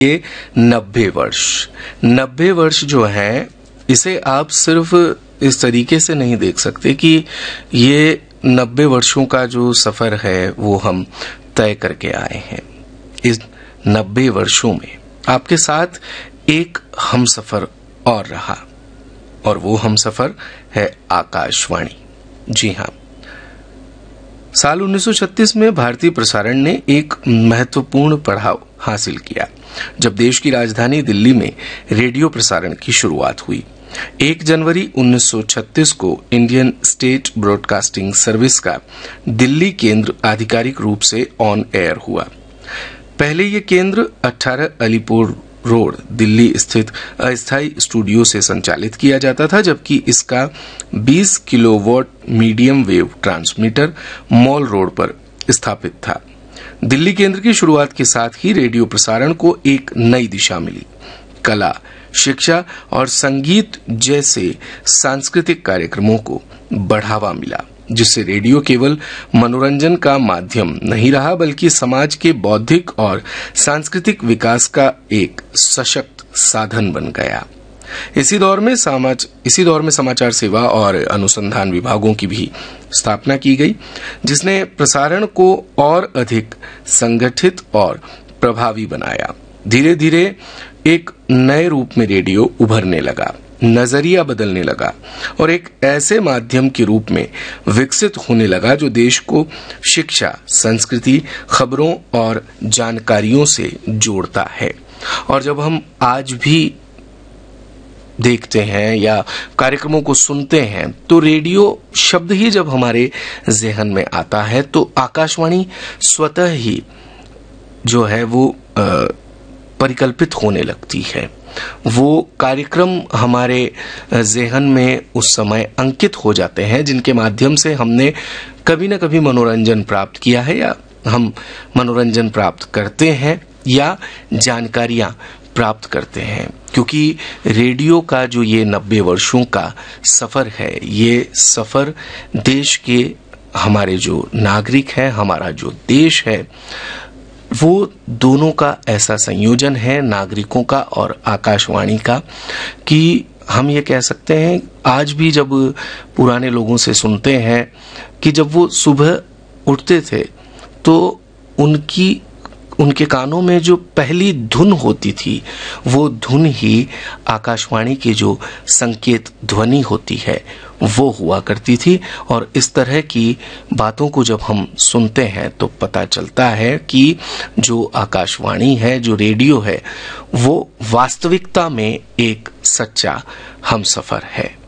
ये 90 वर्ष जो है, इसे आप सिर्फ इस तरीके से नहीं देख सकते कि ये 90 वर्षों का जो सफर है वो हम तय करके आए हैं। इस 90 वर्षों में आपके साथ एक हमसफर और रहा, और वो हमसफर है आकाशवाणी। जी हां, साल 1936 में भारतीय प्रसारण ने एक महत्वपूर्ण पड़ाव हासिल किया जब देश की राजधानी दिल्ली में रेडियो प्रसारण की शुरुआत हुई। 1 जनवरी 1936 को इंडियन स्टेट ब्रॉडकास्टिंग सर्विस का दिल्ली केंद्र आधिकारिक रूप से ऑन एयर हुआ। पहले ये केंद्र 18 अलीपुर रोड दिल्ली स्थित अस्थायी स्टूडियो से संचालित किया जाता था, जबकि इसका 20 kilowatt medium wave transmitter mall road पर स्थापित था। दिल्ली केंद्र की शुरुआत के साथ ही रेडियो प्रसारण को एक नई दिशा मिली। कला, शिक्षा और संगीत जैसे सांस्कृतिक कार्यक्रमों को बढ़ावा मिला, जिससे रेडियो केवल मनोरंजन का माध्यम नहीं रहा बल्कि समाज के बौद्धिक और सांस्कृतिक विकास का एक सशक्त साधन बन गया। इसी दौर में समाचार सेवा और अनुसंधान विभागों की भी स्थापना की गई, जिसने प्रसारण को और अधिक संगठित और प्रभावी बनाया। धीरे धीरे एक नए रूप में रेडियो उभरने लगा, नजरिया बदलने लगा और एक ऐसे माध्यम के रूप में विकसित होने लगा जो देश को शिक्षा, संस्कृति, खबरों और जानकारियों से जोड़ता है। और जब हम आज भी देखते हैं या कार्यक्रमों को सुनते हैं तो रेडियो शब्द ही जब हमारे ज़हन में आता है तो आकाशवाणी स्वतः ही जो है वो परिकल्पित होने लगती है। वो कार्यक्रम हमारे ज़हन में उस समय अंकित हो जाते हैं जिनके माध्यम से हमने कभी न कभी मनोरंजन प्राप्त किया है या हम मनोरंजन प्राप्त करते हैं या जानकारियां प्राप्त करते हैं। क्योंकि रेडियो का जो ये 90 वर्षों का सफर है, ये सफर देश के हमारे जो नागरिक हैं, हमारा जो देश है, वो दोनों का ऐसा संयोजन है, नागरिकों का और आकाशवाणी का, कि हम ये कह सकते हैं आज भी जब पुराने लोगों से सुनते हैं कि जब वो सुबह उठते थे तो उनके कानों में जो पहली धुन होती थी वो धुन ही आकाशवाणी की जो संकेत ध्वनि होती है वो हुआ करती थी। और इस तरह की बातों को जब हम सुनते हैं तो पता चलता है कि जो आकाशवाणी है, जो रेडियो है, वो वास्तविकता में एक सच्चा हमसफर है।